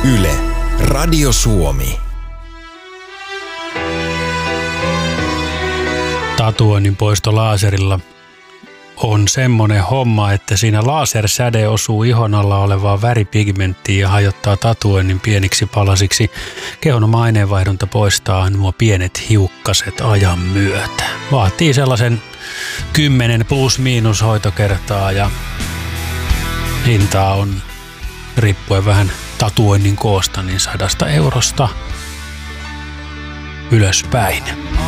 Yle, Radio Suomi. Tatuoinnin poisto laserilla on semmoinen homma, että siinä lasersäde osuu ihon alla olevaan väripigmenttiin ja hajottaa tatuoinnin pieniksi palasiksi. Kehon oma aineenvaihdunta poistaa nuo pienet hiukkaset ajan myötä. Vaatii sellaisen 10 plus-miinus hoitokertaa ja hintaa on riippuen vähän tatuoinnin koosta niin 100 eurosta ylöspäin.